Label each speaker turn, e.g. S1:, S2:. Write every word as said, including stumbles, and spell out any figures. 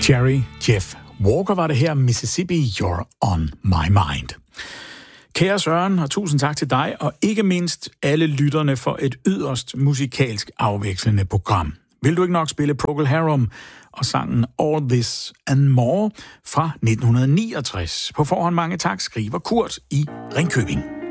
S1: Jerry Jeff Walker var det her, Mississippi, You're on my mind. Kære Søren, og tusind tak til dig, og ikke mindst alle lytterne for et yderst musikalsk afvekslende program. Vil du ikke nok spille Procol Harum og sangen All This and More fra nitten niogtres? På forhånd mange tak, skriver Kurt i Ringkøbing.